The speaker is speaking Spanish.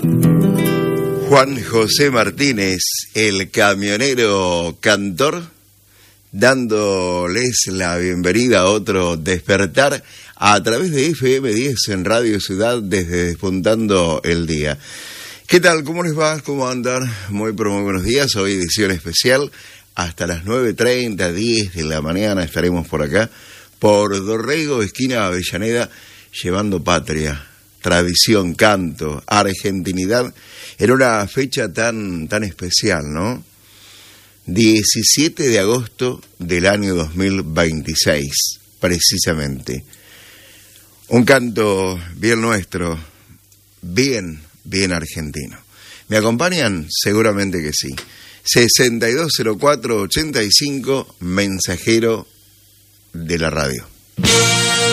Juan José Martínez, el camionero cantor, dándoles la bienvenida a otro despertar a través de FM 10 en Radio Ciudad desde Despuntando el Día. ¿Qué tal? ¿Cómo les va? ¿Cómo andan? Muy buenos días. Hoy edición especial. Hasta las 9:30, 10 de la mañana estaremos por acá, por Dorrego, esquina Avellaneda, llevando patria, tradición, canto, argentinidad, en una fecha tan especial, ¿no? 17 de agosto del año 2026, precisamente. Un canto bien nuestro, bien argentino. ¿Me acompañan? Seguramente que sí. 620485, mensajero de la radio.